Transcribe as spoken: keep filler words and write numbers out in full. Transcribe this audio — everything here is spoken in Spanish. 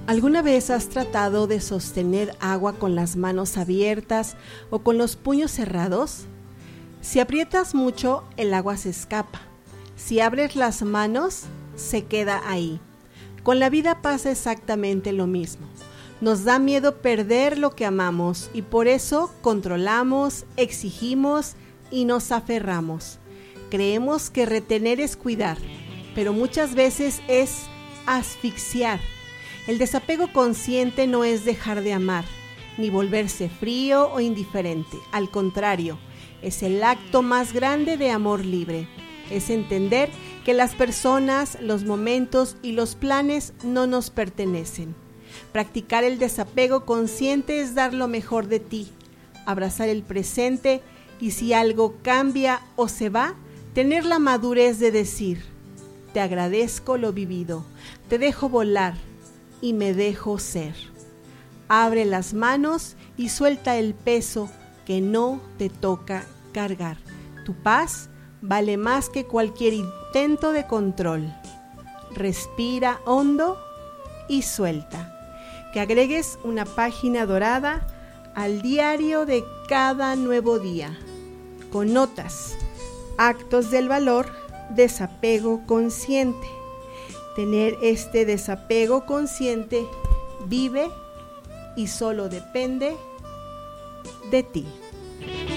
¿Alguna vez has tratado de sostener agua con las manos abiertas o con los puños cerrados? Si aprietas mucho, el agua se escapa. Si abres las manos, se queda ahí. Con la vida pasa exactamente lo mismo. Nos da miedo perder lo que amamos y por eso controlamos, exigimos y nos aferramos. Creemos que retener es cuidar, pero muchas veces es asfixiar. El desapego consciente no es dejar de amar, ni volverse frío o indiferente. Al contrario, es el acto más grande de amor libre. Es entender que las personas, los momentos y los planes no nos pertenecen. Practicar el desapego consciente es dar lo mejor de ti, abrazar el presente y si algo cambia o se va, tener la madurez de decir, te agradezco lo vivido, te dejo volar y me dejo ser. Abre las manos y suelta el peso que no te toca cargar. Tu paz vale más que cualquier intento de control. Respira hondo y suelta. Que agregues una página dorada al diario de cada nuevo día, con notas, actos del valor, desapego consciente. Tener este desapego consciente vive y solo depende de ti.